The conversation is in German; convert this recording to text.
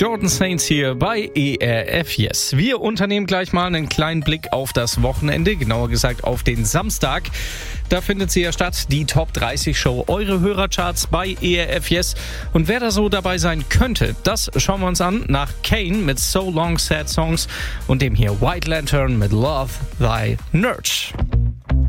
Jordan Saints hier bei ERF Yes. Wir unternehmen gleich mal einen kleinen Blick auf das Wochenende, genauer gesagt auf den Samstag. Da findet sie ja statt, die Top 30 Show, eure Hörercharts bei ERF Yes. Und wer da so dabei sein könnte, das schauen wir uns an nach Kane mit So Long Sad Songs und dem hier White Lantern mit Love Thy Nurture.